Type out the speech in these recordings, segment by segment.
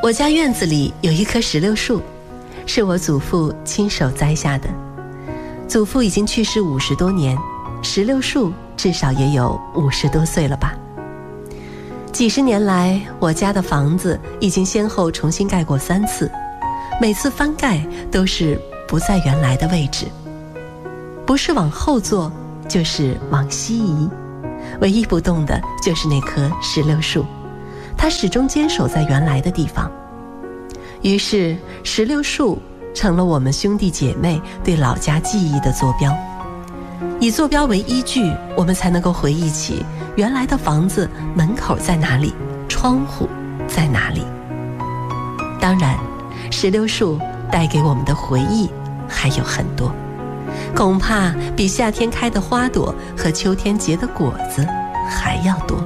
我家院子里有一棵石榴树，是我祖父亲手栽下的。祖父已经去世50多年，石榴树至少也有50多岁了吧。几十年来，我家的房子已经先后重新盖过3次，每次翻盖都是不在原来的位置，不是往后坐，就是往西移，唯一不动的就是那棵石榴树，它始终坚守在原来的地方。于是石榴树成了我们兄弟姐妹对老家记忆的坐标，以坐标为依据，我们才能够回忆起原来的房子门口在哪里，窗户在哪里。当然，石榴树带给我们的回忆还有很多，恐怕比夏天开的花朵和秋天结的果子还要多。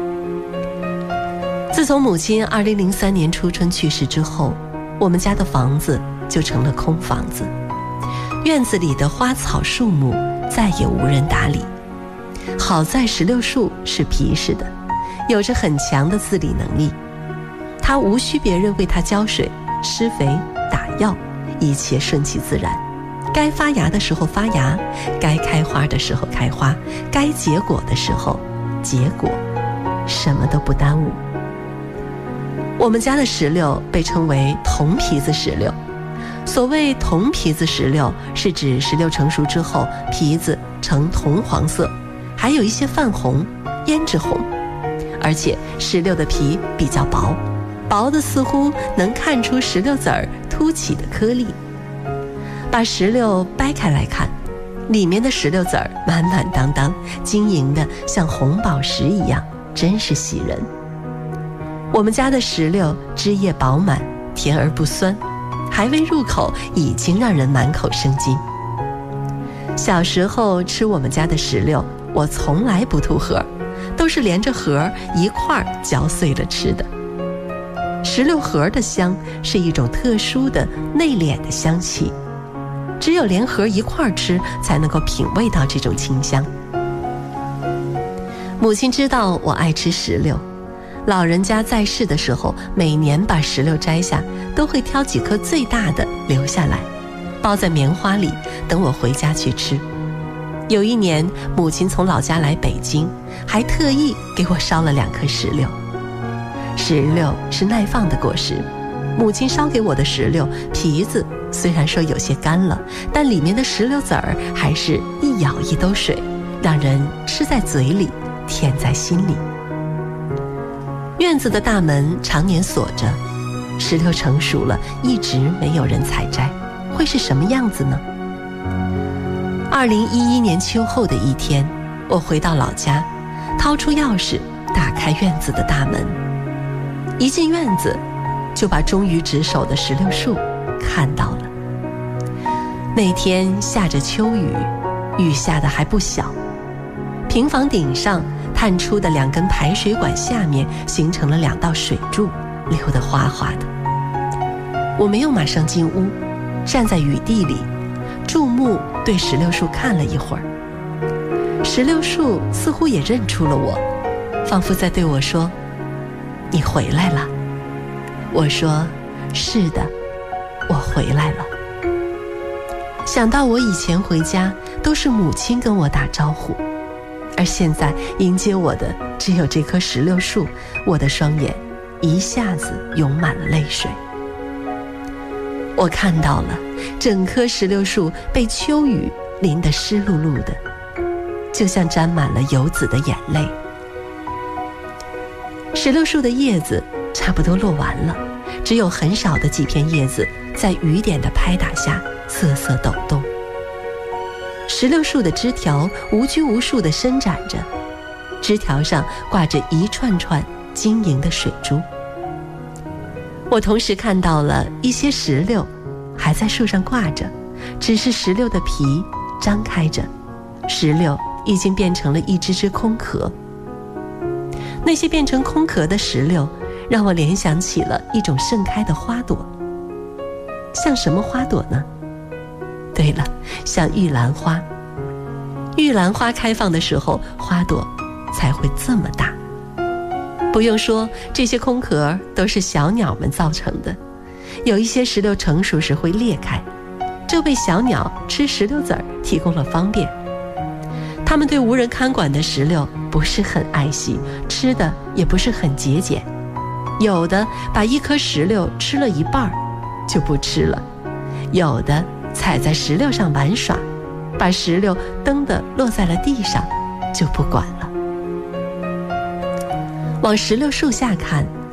自从母亲2003年初春去世之后，我们家的房子就成了空房子，院子里的花草树木再也无人打理。好在石榴树是皮实的，有着很强的自理能力，它无需别人为它浇水、施肥、打药，一切顺其自然。该发芽的时候发芽，该开花的时候开花，该结果的时候结果，什么都不耽误。我们家的石榴被称为铜皮子石榴，所谓铜皮子石榴，是指石榴成熟之后皮子呈铜黄色，还有一些泛红、胭脂红，而且石榴的皮比较薄，薄的似乎能看出石榴籽儿凸起的颗粒。把石榴掰开来看，里面的石榴籽儿满满当当，晶莹的像红宝石一样，真是喜人。我们家的石榴枝叶饱满，甜而不酸，还未入口已经让人满口生津。小时候吃我们家的石榴，我从来不吐核，都是连着核一块儿嚼碎了吃的。石榴核的香是一种特殊的内敛的香气，只有连核一块儿吃才能够品味到这种清香。母亲知道我爱吃石榴，老人家在世的时候，每年把石榴摘下，都会挑几颗最大的留下来，包在棉花里，等我回家去吃。有一年，母亲从老家来北京，还特意给我烧了2颗石榴。石榴是耐放的果实，母亲烧给我的石榴皮子虽然说有些干了，但里面的石榴籽儿还是一咬一兜水，让人吃在嘴里，甜在心里。院子的大门常年锁着，石榴成熟了，一直没有人采摘，会是什么样子呢？2011年秋后的一天，我回到老家，掏出钥匙打开院子的大门，一进院子就把忠于职守的石榴树看到了。那天下着秋雨，雨下得还不小，平房顶上探出的2根排水管下面形成了2道水柱，流得哗哗的。我没有马上进屋，站在雨地里，注目对石榴树看了一会儿。石榴树似乎也认出了我，仿佛在对我说：“你回来了。”我说：“是的，我回来了。”想到我以前回家都是母亲跟我打招呼，而现在迎接我的只有这棵石榴树，我的双眼一下子涌满了泪水。我看到了整棵石榴树被秋雨淋得湿漉漉的，就像沾满了游子的眼泪。石榴树的叶子差不多落完了，只有很少的几片叶子在雨点的拍打下瑟瑟抖动。石榴树的枝条无拘无束地伸展着，枝条上挂着一串串晶莹的水珠。我同时看到了一些石榴还在树上挂着，只是石榴的皮张开着，石榴已经变成了一只只空壳。那些变成空壳的石榴让我联想起了一种盛开的花朵。像什么花朵呢？对了，像玉兰花。玉兰花开放的时候，花朵才会这么大。 不用说，这些空壳都是小鸟们造成的。有一些石榴成熟时会裂开，这为小鸟吃石榴籽儿提供了方便。它们对无人看管的石榴不是很爱惜，吃的也不是很节俭。有的把一颗石榴吃了一半就不吃了，有的踩在石榴上玩耍，把石榴蹬得落在了地上就不管了。往石榴树下看，